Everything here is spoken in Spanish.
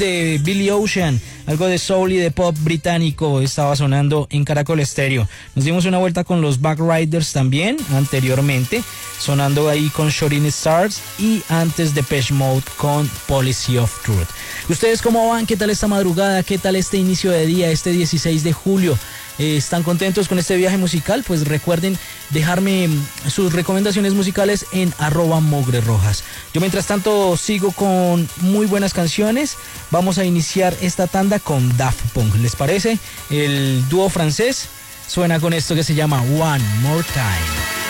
de Billy Ocean, algo de soul y de pop británico estaba sonando en Caracol Estéreo. Nos dimos una vuelta con los Backriders también anteriormente, sonando ahí con Shooting Stars, y antes Depeche Mode con Policy of Truth. ¿Ustedes cómo van? ¿Qué tal esta madrugada? ¿Qué tal este inicio de día, este 16 de julio? ¿Están contentos con este viaje musical? Pues recuerden dejarme sus recomendaciones musicales en @mogrerrojas. Yo mientras tanto sigo con muy buenas canciones. Vamos a iniciar esta tanda con Daft Punk. ¿Les parece? El dúo francés suena con esto que se llama One More Time.